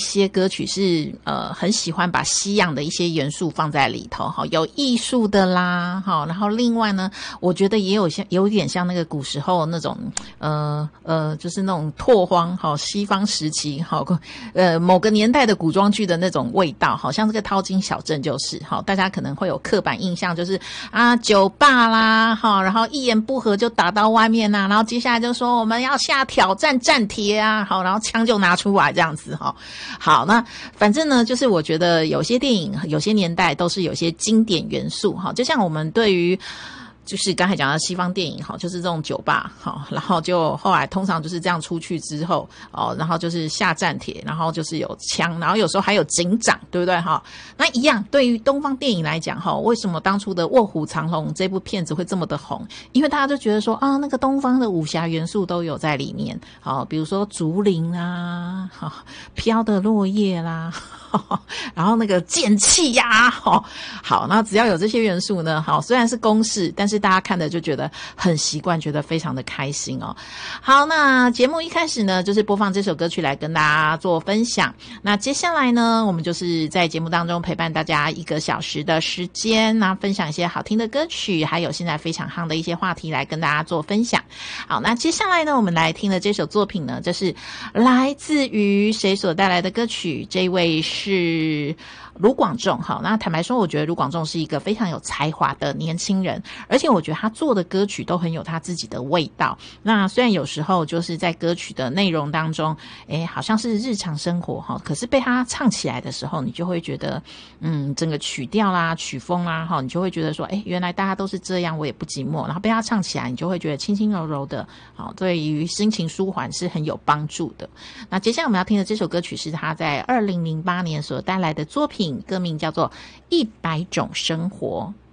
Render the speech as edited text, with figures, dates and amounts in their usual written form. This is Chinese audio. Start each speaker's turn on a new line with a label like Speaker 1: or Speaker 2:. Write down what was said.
Speaker 1: 些歌曲是很喜欢把西洋的一些元素放在里头哈，有艺术的啦哈，然后另外呢，我觉得也有点像那个古时候那种就是那种拓荒哈，西方时期哈某个年代的古装剧的那种味道，好像这个淘金小镇就是哈，大家可能会有刻板印象，就是啊酒吧啦哈，然后一言不合就打到外面啊，然后接下来就说我们要下挑战战帖啊，好，然后枪就拿出来这样子哈。好，那反正呢，就是我觉得有些电影有些年代都是有些经典元素哈，就像我们对于就是刚才讲的西方电影哈，就是这种酒吧哈，然后就后来通常就是这样出去之后哦，然后就是下战帖，然后就是有枪，然后有时候还有警长，对不对哈？那一样对于东方电影来讲哈，为什么当初的《卧虎藏龙》这部片子会这么的红？因为大家就觉得说啊，那个东方的武侠元素都有在里面，好，比如说竹林啊，飘的落叶啦。然后那个剑气呀，好，那只要有这些元素呢，好，虽然是公式，但是大家看的就觉得很习惯，觉得非常的开心哦。好，那节目一开始呢，就是播放这首歌曲来跟大家做分享。那接下来呢，我们就是在节目当中陪伴大家1个小时的时间，那分享一些好听的歌曲，还有现在非常夯的一些话题来跟大家做分享。好，那接下来呢，我们来听的这首作品呢，就是来自于谁所带来的歌曲？这一位是卢广仲。好，那坦白说，我觉得卢广仲是一个非常有才华的年轻人，而且我觉得他做的歌曲都很有他自己的味道。那虽然有时候就是在歌曲的内容当中，好像是日常生活哈，可是被他唱起来的时候，你就会觉得，整个曲调啦、曲风啦，哈，你就会觉得说，原来大家都是这样，我也不寂寞。然后被他唱起来，你就会觉得轻轻柔柔的，好，对于心情舒缓是很有帮助的。那接下来我们要听的这首歌曲是他在2008年所带来的作品，歌名叫做《100种生活》。